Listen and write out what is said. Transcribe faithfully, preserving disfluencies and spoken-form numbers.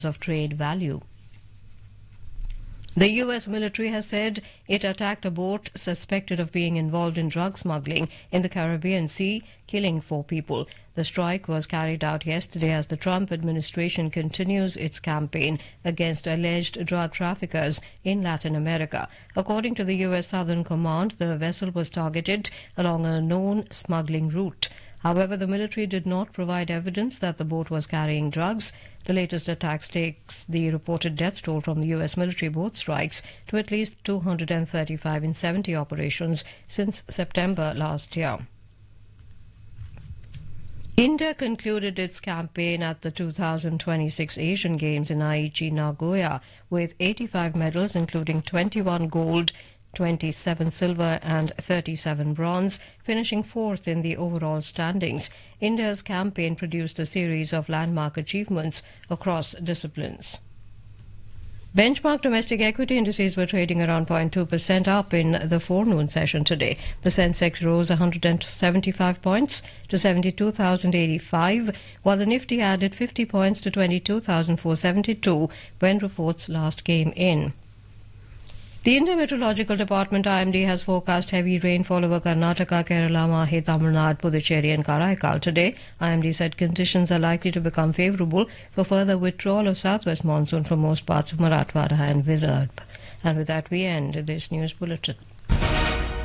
of trade value. The U S military has said it attacked a boat suspected of being involved in drug smuggling in the Caribbean Sea, killing four people. The strike was carried out yesterday as the Trump administration continues its campaign against alleged drug traffickers in Latin America. According to the U S Southern Command, the vessel was targeted along a known smuggling route. However, the military did not provide evidence that the boat was carrying drugs. The latest attacks takes the reported death toll from the U S military boat strikes to at least two hundred thirty-five in seventy operations since September last year. India concluded its campaign at the two thousand twenty-six Asian Games in Aichi, Nagoya, with eighty-five medals, including twenty-one gold, twenty-seven silver and thirty-seven bronze, finishing fourth in the overall standings. India's campaign produced a series of landmark achievements across disciplines. Benchmark domestic equity indices were trading around zero point two percent up in the forenoon session today. The Sensex rose one hundred seventy-five points to seventy-two thousand eighty-five, while the Nifty added fifty points to twenty-two thousand four hundred seventy-two when reports last came in. The Indian Meteorological Department I M D has forecast heavy rainfall over Karnataka, Kerala, Mahe, Tamil Nadu, Puducherry and Karaikal today. I M D said conditions are likely to become favourable for further withdrawal of southwest monsoon from most parts of Marathwada and Vidarbha. And with that we end this news bulletin.